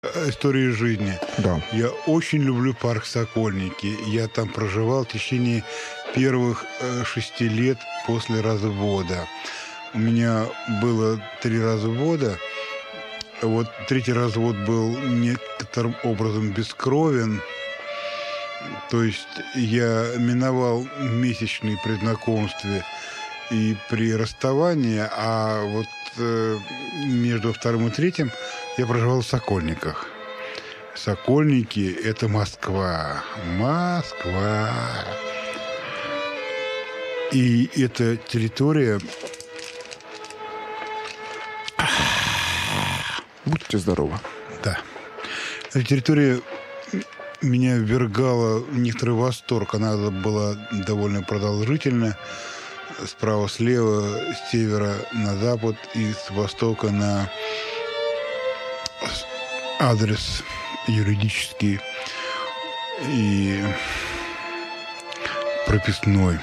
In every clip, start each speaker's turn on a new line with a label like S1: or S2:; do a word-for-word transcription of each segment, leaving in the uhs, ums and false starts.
S1: Истории жизни.
S2: Да.
S1: Я очень люблю парк Сокольники. Я там проживал в течение первых э, шести лет после развода. У меня было три развода. Вот третий развод был некоторым образом бескровен. То есть я миновал месячные при знакомстве и при расставании, а вот э, между вторым и третьим я проживал в Сокольниках. Сокольники – это Москва. Москва. И эта территория...
S2: Будьте здоровы.
S1: Да. Эта территория меня ввергала в некоторый восторг. Она была довольно продолжительная. Справа-слева, с севера на запад и с востока на адрес юридический и прописной.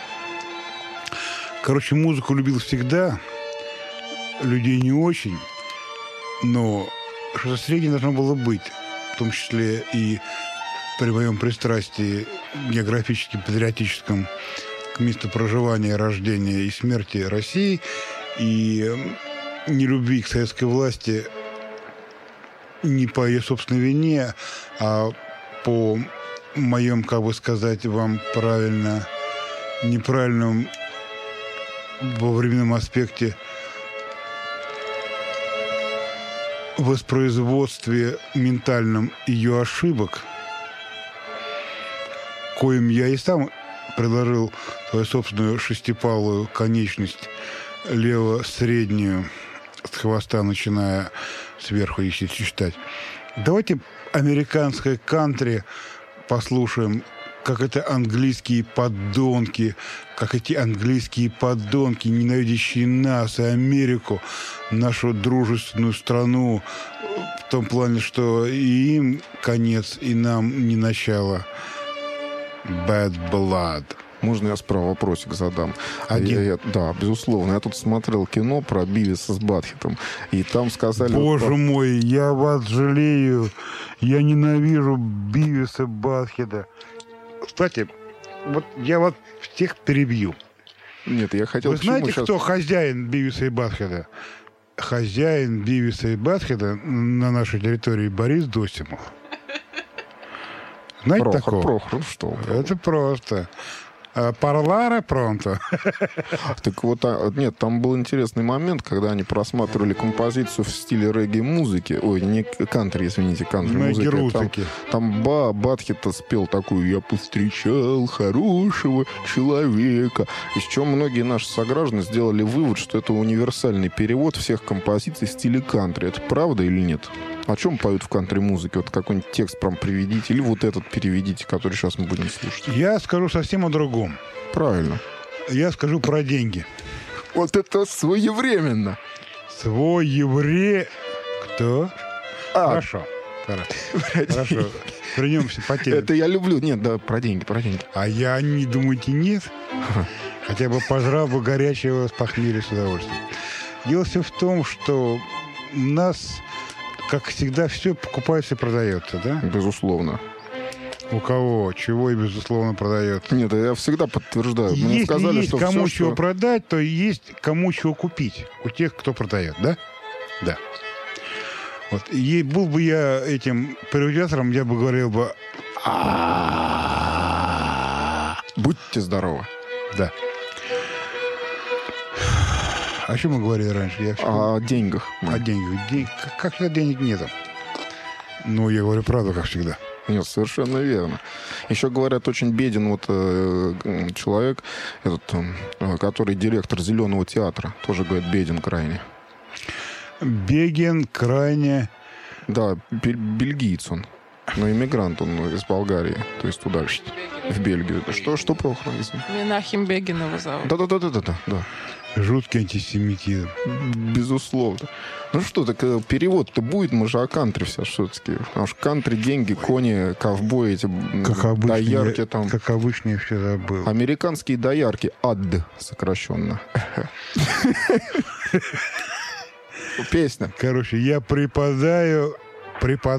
S1: Короче, музыку любил всегда, людей не очень, но что-то среднее должно было быть, в том числе и при моем пристрастии географически патриотическом к месту проживания, рождения и смерти России и нелюбви к советской власти не по ее собственной вине, а по моем, как бы сказать вам правильно, неправильном во временном аспекте воспроизводстве ментальном ее ошибок, коим я и сам предложил свою собственную шестипалую конечность, лево-среднюю, с хвоста, начиная сверху, если считать. Давайте американское кантри послушаем, как это английские подонки, как эти английские подонки, ненавидящие нас и Америку, нашу дружественную страну, в том плане, что и им конец, и нам не начало. Bad blood.
S2: Можно я справа вопросик задам?
S1: Один.
S2: Я, я, да, безусловно. Я тут смотрел кино про Бивиса с Батхетом, и там сказали...
S1: Боже
S2: вот,
S1: мой, я вас жалею. Я ненавижу Бивиса Батхеда. Кстати, вот я вас всех перебью.
S2: Нет, я хотел...
S1: Вы знаете,
S2: сейчас...
S1: кто хозяин Бивиса и Батхеда? Хозяин Бивиса и Батхеда на нашей территории Борис Досимов. Знаете
S2: Прохор,
S1: такого?
S2: Прохор, ну что?
S1: Это просто... Парлара пронто.
S2: Так вот, а, нет, там был интересный момент, когда они просматривали композицию в стиле регги-музыки. Ой, не кантри, извините, кантри-музыки. Там, там Ба Батхета спел такую «Я повстречал хорошего человека». Из чего многие наши сограждане сделали вывод, что это универсальный перевод всех композиций в стиле кантри. Это правда или нет? О чем поют в кантри-музыке? Вот какой-нибудь текст прям приведите. Или вот этот переведите, который сейчас мы будем слушать.
S1: Я скажу совсем о другом.
S2: Правильно.
S1: Я скажу про деньги.
S2: Вот это своевременно.
S1: Своевре... Кто?
S2: А,
S1: Хорошо. Хорошо. Хорошо. Вернемся по теме.
S2: Это я люблю. Нет, да, про деньги, про деньги.
S1: А я, не думаете, нет? Хотя бы пожрал бы горячего с похмелья с удовольствием. Дело все в том, что у нас... Как всегда, все покупается и продается, да?
S2: Безусловно.
S1: У кого, чего и безусловно продается.
S2: Нет, я всегда подтверждаю. Мне
S1: Если
S2: сказали,
S1: есть
S2: что
S1: кому
S2: все,
S1: чего
S2: что...
S1: продать, то есть кому чего купить. У тех, кто продает, да? Да. Вот. И был бы я этим приватизатором, я бы говорил бы...
S2: Будьте здоровы.
S1: Да. О чем мы говорили раньше? Я
S2: О деньгах.
S1: О деньгах. День... Как, как всегда, денег нету. Ну, я говорю правду, как всегда.
S2: Нет, совершенно верно. Еще говорят, очень беден вот э, человек, этот, э, который директор Зеленого театра. Тоже, говорят, беден крайне.
S1: Беден крайне...
S2: Да, бель- бельгиец он. Но иммигрант он из Болгарии. То есть туда, в Бельгию. Что, что Прохор?
S3: Менахем Бегин его зовут.
S2: Да-да-да-да-да. да.
S1: Жуткий антисемитизм.
S2: Безусловно. Ну что, так перевод-то будет, мы же о кантри все все-таки. Потому что кантри, деньги, кони, ковбои, эти
S1: как обычно,
S2: доярки
S1: я,
S2: там.
S1: Как обычно, я все забыл.
S2: Американские доярки, ад сокращенно. Песня.
S1: Короче, я преподаю, преподаю